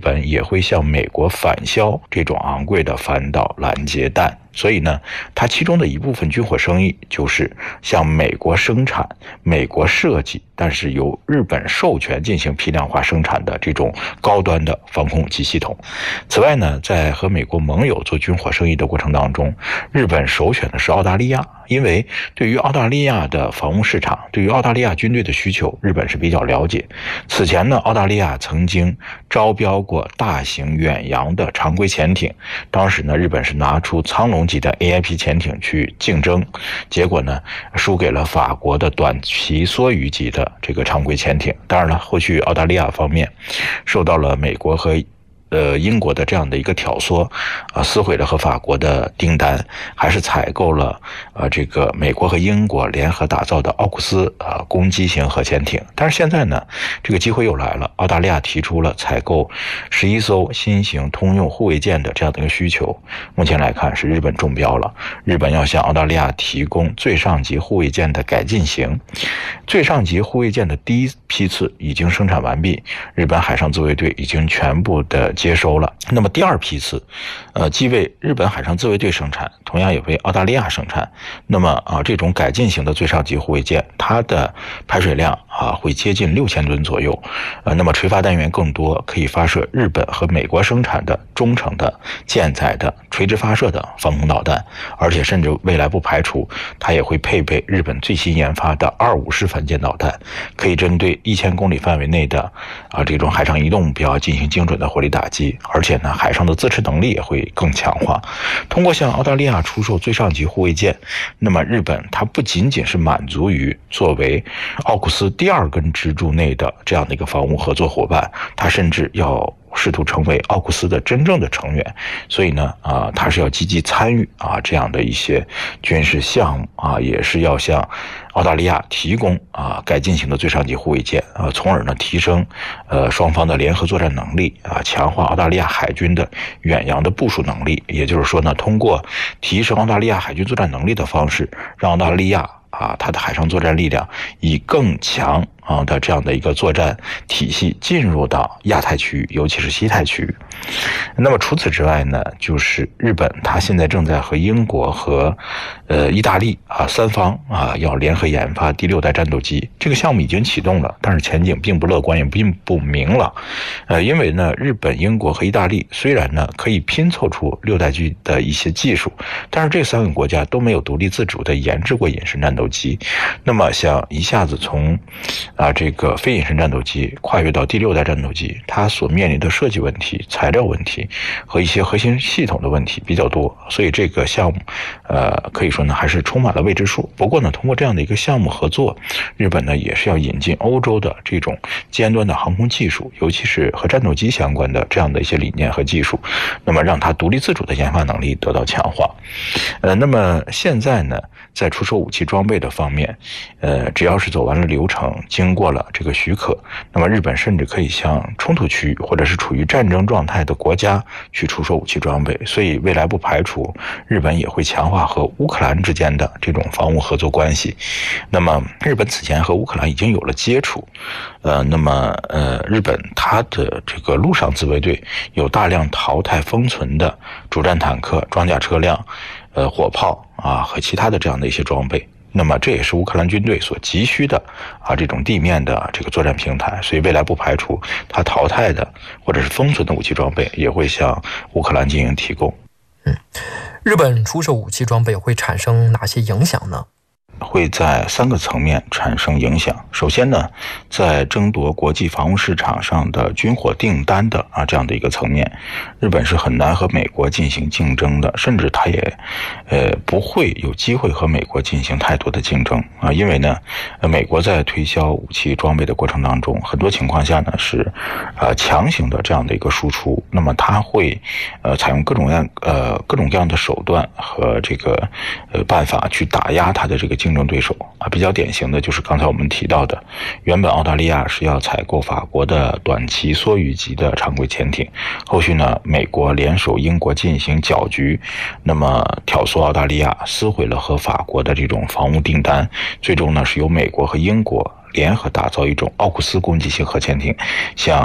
本也会向美国返销这种昂贵的反导拦截弹。所以呢，它其中的一部分军火生意就是向美国生产、美国设计，但是由日本授权进行批量化生产的这种高端的防空武器系统。此外呢，在和美国盟友做军火生意的过程当中，日本首选的是澳大利亚，因为对于澳大利亚的防务市场，对于澳大利亚军队的需求，日本是比较了解。此前呢，澳大利亚曾经招标过大型远洋的常规潜艇，当时呢，日本是拿出苍龙级的 AIP 潜艇去竞争，结果呢，输给了法国的短鳍梭鱼级的这个常规潜艇。当然了，后续澳大利亚方面受到了美国和英国的这样的一个挑唆，撕毁了和法国的订单，还是采购了这个美国和英国联合打造的奥库斯攻击型核潜艇。但是现在呢，这个机会又来了，澳大利亚提出了采购11艘新型通用护卫舰的这样的一个需求。目前来看是日本中标了，日本要向澳大利亚提供最上级护卫舰的改进型。最上级护卫舰的第一批次已经生产完毕，日本海上自卫队已经全部的接收了。那么第二批次，既为日本海上自卫队生产，同样也为澳大利亚生产。那么这种改进型的最上级护卫舰，它的排水量会接近6000吨左右。那么垂发单元更多，可以发射日本和美国生产的中程的舰载的垂直发射的防空导弹，而且甚至未来不排除它也会配备日本最新研发的25式反舰导弹，可以针对1000公里范围内的这种海上移动目标进行精准的火力打击，而且呢，海上的自持能力也会更强化。通过向澳大利亚出售最上级护卫舰，那么日本它不仅仅是满足于作为奥库斯第二根支柱内的这样的一个防务合作伙伴，它甚至要试图成为奥库斯的真正的成员。所以呢，它是要积极参与这样的一些军事项目也是要向澳大利亚提供改进型的最上级护卫舰从而呢提升双方的联合作战能力强化澳大利亚海军的远洋的部署能力。也就是说呢，通过提升澳大利亚海军作战能力的方式，让澳大利亚它的海上作战力量以更强的这样的一个作战体系进入到亚太区域，尤其是西太区域。那么除此之外呢，就是日本它现在正在和英国和意大利三方要联合研发第6代战斗机。这个项目已经启动了，但是前景并不乐观，也并不明朗。因为呢，日本、英国和意大利虽然呢可以拼凑出6代机的一些技术，但是这3个国家都没有独立自主的研制过隐身战斗机。那么想一下子从这个非隐身战斗机跨越到第6代战斗机，它所面临的设计问题、材料问题和一些核心系统的问题比较多，所以这个项目可以说呢还是充满了未知数。不过呢，通过这样的一个项目合作，日本呢也是要引进欧洲的这种尖端的航空技术，尤其是和战斗机相关的这样的一些理念和技术，那么让它独立自主的研发能力得到强化。那么现在呢，在出售武器装备的方面，只要是走完了流程，经过了这个许可，那么日本甚至可以向冲突区域或者是处于战争状态的国家去出售武器装备。所以未来不排除日本也会强化和乌克兰之间的这种防务合作关系。那么日本此前和乌克兰已经有了接触，那么日本它的这个陆上自卫队有大量淘汰封存的主战坦克、装甲车辆、火炮和其他的这样的一些装备。那么这也是乌克兰军队所急需的这种地面的这个作战平台，所以未来不排除它淘汰的或者是封存的武器装备也会向乌克兰进行提供。 日本出售武器装备会产生哪些影响呢？ 会在3个层面产生影响。首先呢，在争夺国际防务市场上的军火订单的这样的一个层面，日本是很难和美国进行竞争的，甚至它也不会有机会和美国进行太多的竞争因为呢，美国在推销武器装备的过程当中，很多情况下呢是强行的这样的一个输出，那么它会采用各种各样的手段和这个办法去打压它的这个竞争对手比较典型的就是刚才我们提到的，原本澳大利亚是要采购法国的短鳍梭鱼级的常规潜艇，后续呢，美国联手英国进行搅局，那么挑唆澳大利亚撕毁了和法国的这种防务订单，最终呢是由美国和英国联合打造一种奥库斯攻击型核潜艇，向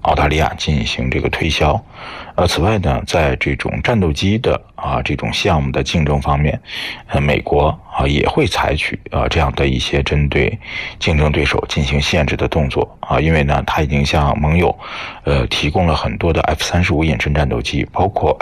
澳大利亚进行这个推销。此外呢，在这种战斗机的这种项目的竞争方面，美国也会采取这样的一些针对竞争对手进行限制的动作因为呢，它已经向盟友提供了很多的 F-35隐身战斗机，包括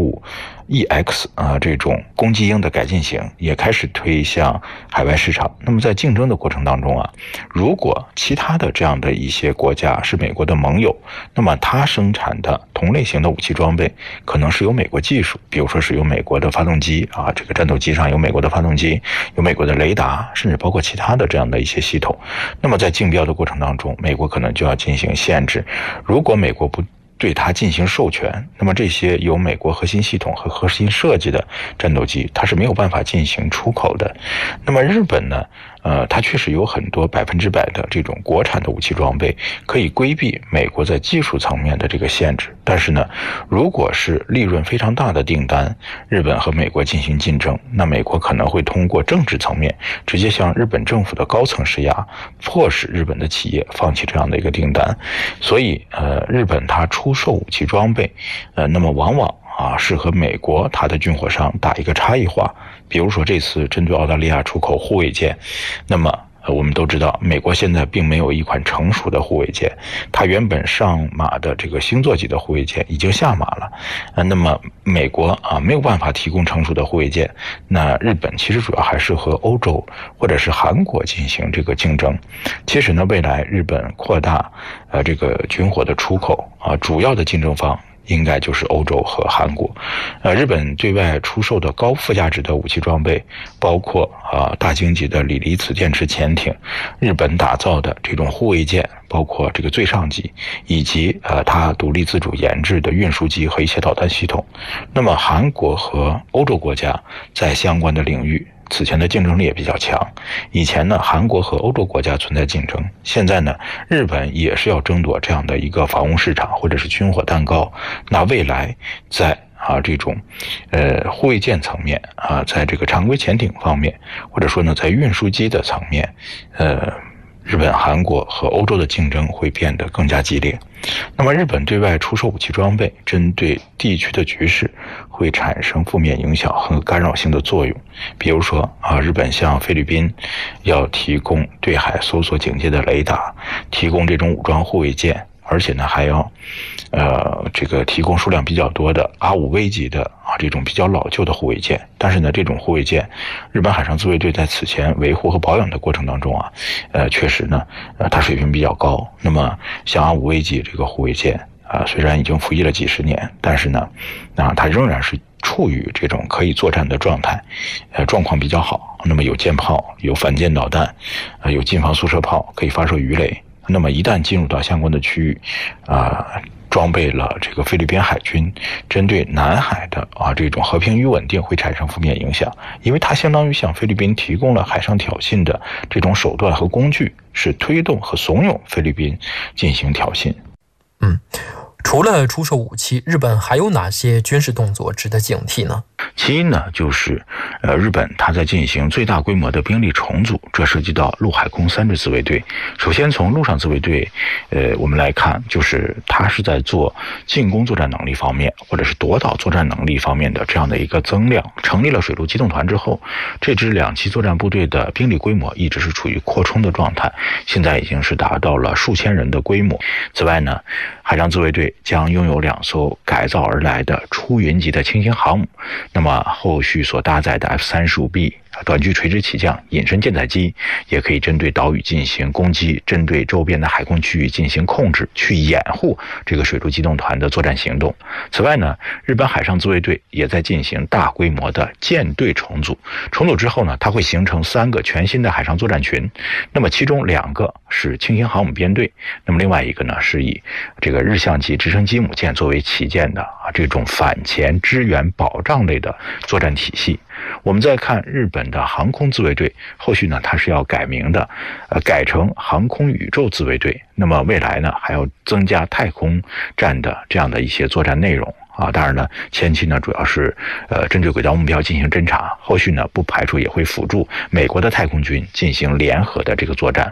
F-15EX 这种攻击鹰的改进型也开始推向海外市场。那么在竞争的过程当中如果其他的这样的一些国家是美国的盟友，那么它生产的同类型的武器装备可能是有美国技术，比如说是有美国的发动机这个战斗机上有美国的发动机，有美国的雷达，甚至包括其他的这样的一些系统。那么在竞标的过程当中，美国可能就要进行限制。如果美国不对它进行授权，那么这些有美国核心系统和核心设计的战斗机，它是没有办法进行出口的。那么日本呢，它确实有很多100%的这种国产的武器装备，可以规避美国在技术层面的这个限制。但是呢，如果是利润非常大的订单，日本和美国进行竞争，那美国可能会通过政治层面直接向日本政府的高层施压，迫使日本的企业放弃这样的一个订单。所以日本它出售武器装备，那么往往是和美国它的军火商打一个差异化。比如说这次针对澳大利亚出口护卫舰，那么我们都知道美国现在并没有一款成熟的护卫舰，它原本上马的这个星座级的护卫舰已经下马了，那么美国没有办法提供成熟的护卫舰，那日本其实主要还是和欧洲或者是韩国进行这个竞争。其实呢，未来日本扩大这个军火的出口主要的竞争方应该就是欧洲和韩国。日本对外出售的高附加值的武器装备，包括大鲸级的锂离子电池潜艇，日本打造的这种护卫舰，包括这个最上级，以及它独立自主研制的运输机和一些导弹系统。那么韩国和欧洲国家在相关的领域此前的竞争力也比较强。以前呢，韩国和欧洲国家存在竞争，现在呢，日本也是要争夺这样的一个防务市场或者是军火蛋糕。那未来在这种护卫舰层面在这个常规潜艇方面，或者说呢在运输机的层面，日本、韩国和欧洲的竞争会变得更加激烈。那么日本对外出售武器装备，针对地区的局势会产生负面影响和干扰性的作用。比如说日本向菲律宾要提供对海搜索警戒的雷达，提供这种武装护卫舰，而且呢还要这个提供数量比较多的R5V级的这种比较老旧的护卫舰。但是呢，这种护卫舰，日本海上自卫队在此前维护和保养的过程当中确实呢它水平比较高。那么像R5V级这个护卫舰虽然已经服役了几十年，但是呢它仍然是处于这种可以作战的状态，状况比较好。那么有舰炮，有反舰导弹，有近防速射炮，可以发射鱼雷。那么一旦进入到相关的区域装备了这个菲律宾海军，针对南海的这种和平与稳定会产生负面影响，因为它相当于向菲律宾提供了海上挑衅的这种手段和工具，是推动和怂恿菲律宾进行挑衅。 除了出售武器，日本还有哪些军事动作值得警惕呢？ 其一呢，就是日本它在进行最大规模的兵力重组，这涉及到陆海空3支自卫队。首先从陆上自卫队我们来看，就是它是在做进攻作战能力方面，或者是夺岛作战能力方面的这样的一个增量。成立了水陆机动团之后，这支2栖作战部队的兵力规模一直是处于扩充的状态，现在已经是达到了数千人的规模。此外呢，海上自卫队将拥有2艘改造而来的出云级的轻型航母，那么后续所搭载的 F-35B 短距垂直起降隐身舰载机也可以针对岛屿进行攻击，针对周边的海空区域进行控制，去掩护这个水陆机动团的作战行动。此外呢，日本海上自卫队也在进行大规模的舰队重组。重组之后呢，它会形成3个全新的海上作战群，那么其中2个是轻型航母编队，那么另外一个呢是以这个日向级直升机母舰作为旗舰的这种反潜支援保障类的作战体系。我们再看日本的航空自卫队，后续呢它是要改名的，改成航空宇宙自卫队。那么未来呢还要增加太空战的这样的一些作战内容当然呢前期呢主要是针对轨道目标进行侦察，后续呢不排除也会辅助美国的太空军进行联合的这个作战。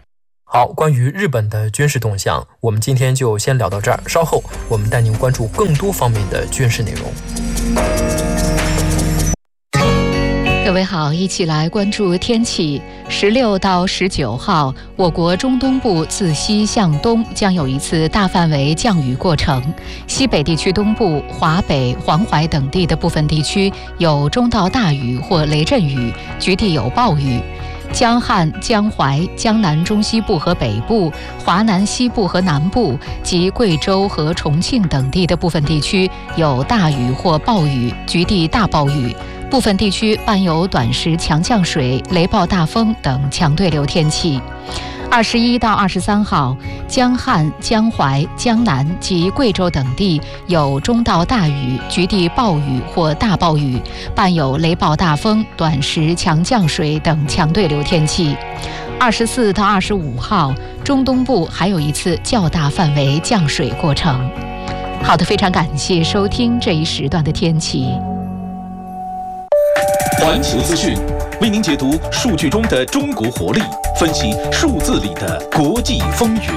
好，关于日本的军事动向，我们今天就先聊到这儿。稍后我们带您关注更多方面的军事内容。 各位好，一起来关注天气。16到19号，我国中东部自西向东将有一次大范围降雨过程，西北地区东部、华北、黄淮等地的部分地区有中到大雨或雷阵雨，局地有暴雨。江汉、江淮、江南中西部和北部、华南西部和南部及贵州和重庆等地的部分地区有大雨或暴雨，局地大暴雨。部分地区伴有短时强降水、雷暴大风等强对流天气。21到23号，江汉、江淮、江南及贵州等地有中到大雨，局地暴雨或大暴雨，伴有雷暴大风、短时强降水等强对流天气。24到25号，中东部还有一次较大范围降水过程。好的，非常感谢收听这一时段的天气。 环球资讯为您解读数据中的中国活力，分析数字里的国际风云。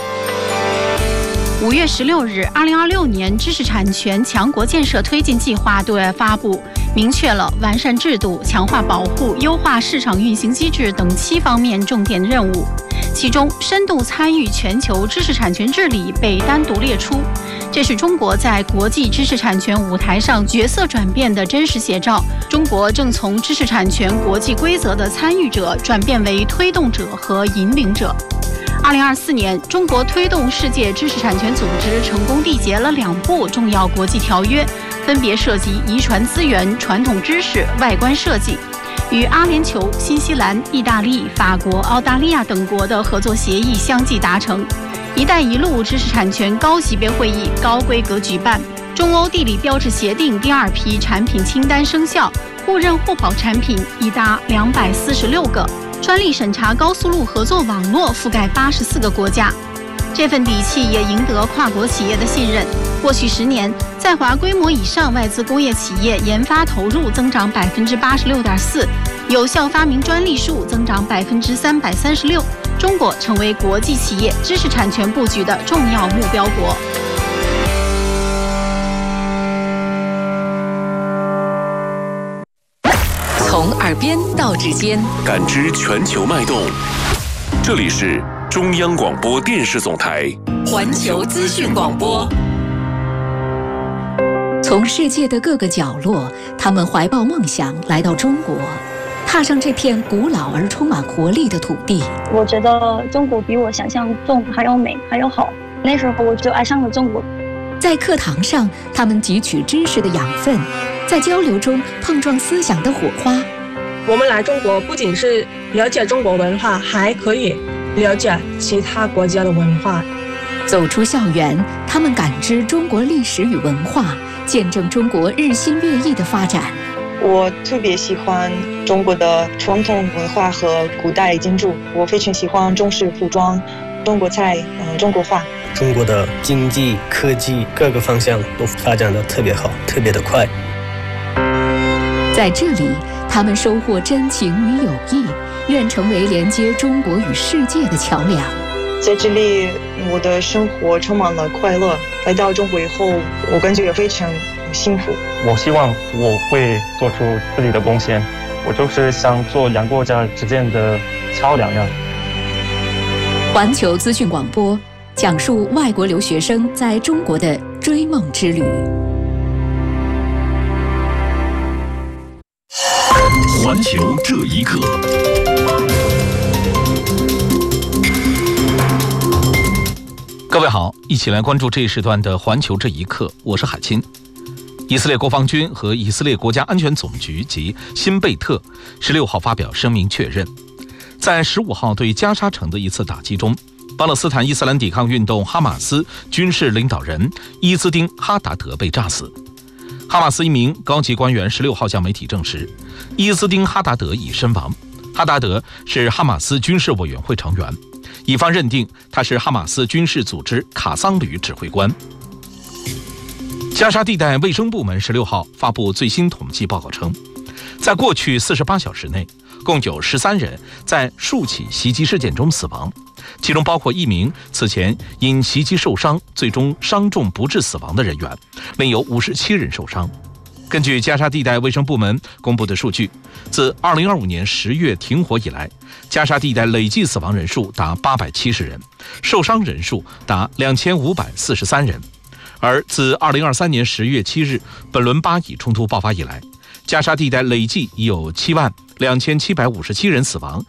5月16日，2026年知识产权强国建设推进计划对外发布，明确了完善制度、强化保护、优化市场运行机制等7方面重点任务。其中，深度参与全球知识产权治理被单独列出，这是中国在国际知识产权舞台上角色转变的真实写照。中国正从知识产权国际规则的参与者转变为推动者和引领者。2024年，中国推动世界知识产权组织成功缔结了2部重要国际条约，分别涉及遗传资源、传统知识、外观设计。与阿联酋、新西兰、意大利、法国、澳大利亚等国的合作协议相继达成。“一带一路”知识产权高级别会议高规格举办。中欧地理标志协定第2批产品清单生效，互认互保产品已达246个。专利审查高速路合作网络覆盖84个国家。这份底气也赢得跨国企业的信任。过去10年，在华规模以上外资工业企业研发投入增长86.4%，有效发明专利数增长336%。中国成为国际企业知识产权布局的重要目标国。 从耳边到指尖， 感知全球脉动。这里是中央广播电视总台环球资讯广播。从世界的各个角落，他们怀抱梦想来到中国，踏上这片古老而充满活力的土地。 我觉得中国比我想象中还要美，还要好。那时候我就爱上了中国。 在课堂上，他们汲取知识的养分，在交流中碰撞思想的火花。 我们来中国不仅是了解中国文化，还可以了解其他国家的文化。 走出校园，他们感知中国历史与文化，见证中国日新月异的发展。 我特别喜欢中国的传统文化和古代建筑，我非常喜欢中式服装、中国菜、中国画。 中国的经济、科技各个方向都发展得特别好，特别的快。 在这里，他们收获真情与友谊，愿成为连接中国与世界的桥梁。 在这里，我的生活充满了快乐。来到中国以后，我感觉非常幸福。 我希望我会做出自己的贡献，我就是想做两国家之间的桥梁呀。 环球资讯广播讲述外国留学生在中国的追梦之旅。 环球这一刻。各位好，一起来关注这一时段的环球这一刻，我是海清。以色列国防军和以色列国家安全总局及辛贝特16号发表声明确认，在15号对加沙城的一次打击中，巴勒斯坦伊斯兰抵抗运动哈马斯军事领导人伊兹丁·哈达德被炸死。哈马斯一名高级官员16号向媒体证实，伊兹丁·哈达德已身亡。哈达德是哈马斯军事委员会成员，以方认定他是哈马斯军事组织卡桑旅指挥官。加沙地带卫生部门16号发布最新统计报告称，在过去48小时内，共有13人在数起袭击事件中死亡， 其中包括1名此前因袭击受伤，最终伤重不治死亡的人员，另有57人受伤。根据加沙地带卫生部门公布的数据，自2025年10月停火以来，加沙地带累计死亡人数达870人，受伤人数达2543人。而自2023年10月7日本轮巴以冲突爆发以来，加沙地带累计已有72757人死亡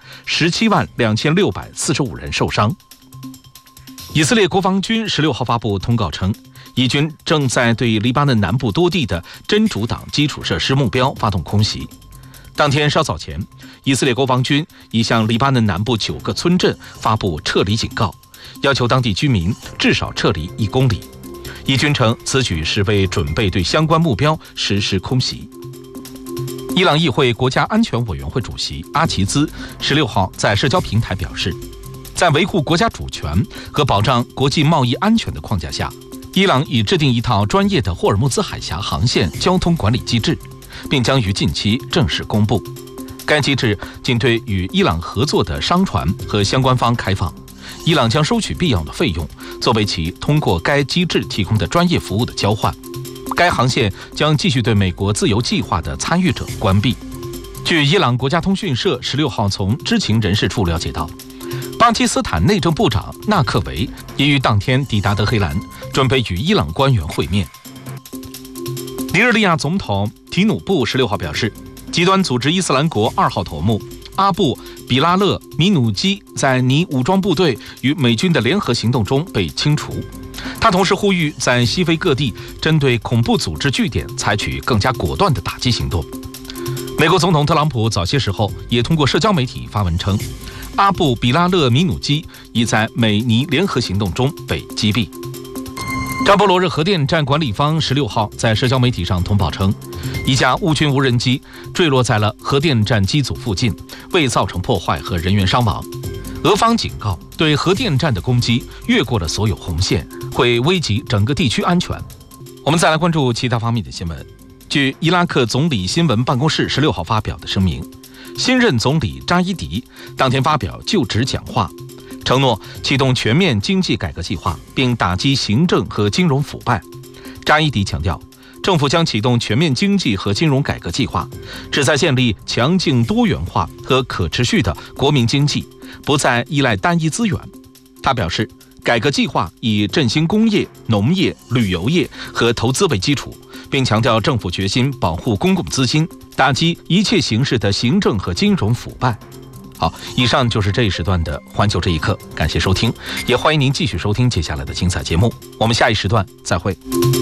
，172645人受伤。以色列国防军16号发布通告称，以军正在对黎巴嫩南部多地的真主党基础设施目标发动空袭。当天稍早前，以色列国防军已向黎巴嫩南部9个村镇发布撤离警告，要求当地居民至少撤离1公里。以军称此举是为准备对相关目标实施空袭。伊朗议会国家安全委员会主席阿齐兹16号在社交平台表示，在维护国家主权和保障国际贸易安全的框架下，伊朗已制定一套专业的霍尔木兹海峡航线交通管理机制，并将于近期正式公布。该机制仅对与伊朗合作的商船和相关方开放，伊朗将收取必要的费用，作为其通过该机制提供的专业服务的交换。该航线将继续对美国自由计划的参与者关闭。据伊朗国家通讯社16号从知情人士处了解到，巴基斯坦内政部长纳克维已于当天抵达德黑兰，准备与伊朗官员会面。尼日利亚总统提努布16号表示，极端组织伊斯兰国2号头目阿布·比拉勒·米努基在尼武装部队与美军的联合行动中被清除。他同时呼吁在西非各地针对恐怖组织据点采取更加果断的打击行动。美国总统特朗普早些时候也通过社交媒体发文称，阿布·比拉勒·米努基已在美尼联合行动中被击毙。扎波罗热核电站管理方16号在社交媒体上通报称，一架乌军无人机坠落在了核电站机组附近，未造成破坏和人员伤亡。俄方警告，对核电站的攻击越过了所有红线，会危及整个地区安全。我们再来关注其他方面的新闻。据伊拉克总理新闻办公室16号发表的声明，新任总理扎伊迪当天发表就职讲话，承诺启动全面经济改革计划，并打击行政和金融腐败。扎伊迪强调，政府将启动全面经济和金融改革计划，旨在建立强劲多元化和可持续的国民经济，不再依赖单一资源。他表示，改革计划以振兴工业、农业、旅游业和投资为基础，并强调政府决心保护公共资金，打击一切形式的行政和金融腐败。好，以上就是这一时段的环球这一刻，感谢收听，也欢迎您继续收听接下来的精彩节目，我们下一时段再会。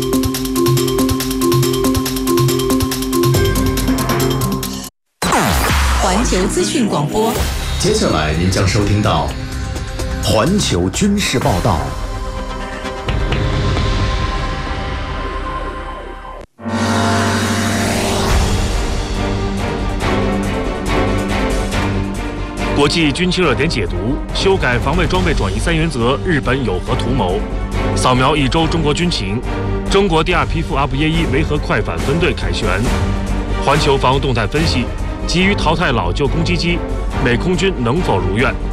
环球资讯广播， 接下来您将收听到环球军事报道。 国际军情热点解读：修改防卫装备转移3原则，日本有何图谋？扫描一周中国军情，中国第2批复阿布耶伊维和快反分队凯旋。环球防动态分析：急于淘汰老旧攻击机，美空军能否如愿？